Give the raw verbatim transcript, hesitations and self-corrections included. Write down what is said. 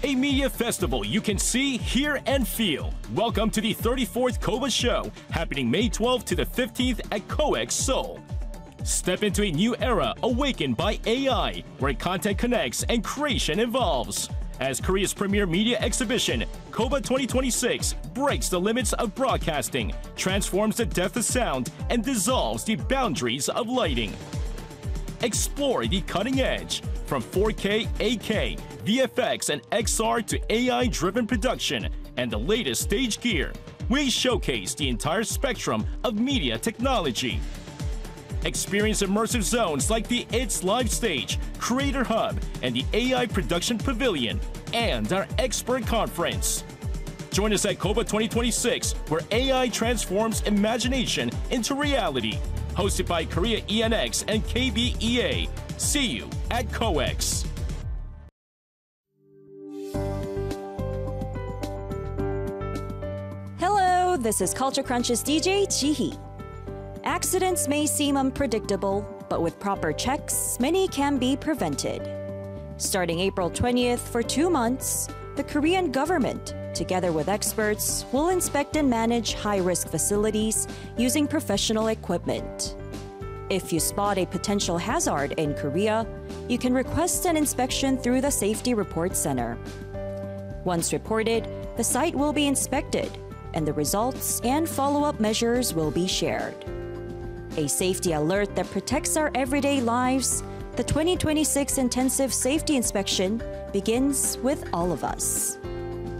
a media festival you can see, hear, and feel. Welcome to the thirty-fourth COBA Show, happening May twelfth to the fifteenth at COEX Seoul. Step into a new era awakened by A I, where content connects and creation evolves. As Korea's premier media exhibition, COBA twenty twenty-six breaks the limits of broadcasting, transforms the depth of sound, and dissolves the boundaries of lighting. Explore the cutting edge, from four K, eight K, V F X, and X R to A I-driven production and the latest stage gear. We showcase the entire spectrum of media technology. Experience immersive zones like the It's Live Stage, Creator Hub, and the A I Production Pavilion, and our expert conference. Join us at COBA twenty twenty-six, where A I transforms imagination into reality. Hosted by Korea E N X and K B E A. See you at COEX. Hello, this is Culture Crunch's D J Jihee. Accidents may seem unpredictable, but with proper checks, many can be prevented. Starting April twentieth for two months, the Korean government, together with experts, will inspect and manage high-risk facilities using professional equipment. If you spot a potential hazard in Korea, you can request an inspection through the Safety Report Center. Once reported, the site will be inspected, and the results and follow-up measures will be shared. A safety alert that protects our everyday lives, the twenty twenty-six Intensive Safety Inspection begins with all of us.